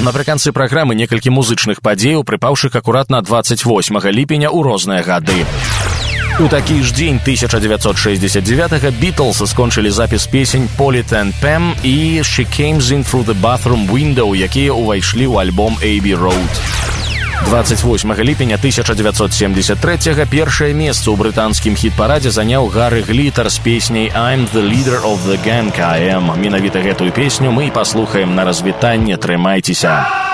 Напрыканцы праграмы некалькі музычных падзеяў, прыпаўшых акуратна 28 ліпеня ў розныя гады. У такі ж дзень 1969-го Beatles скончылі запіс песень «Polly and Pam» і «She Came In Through the Bathroom Window», якія ўвайшлі ў альбом «Abbey Road». 28 ліпеня 1973-го першае месца ў брытанскім хіт-парадзе заняў Гары Глітер з песняй «I'm the leader of the gang I am». Менавіта гэтую песню мы і паслухаем на развітанне. Трымайцеся!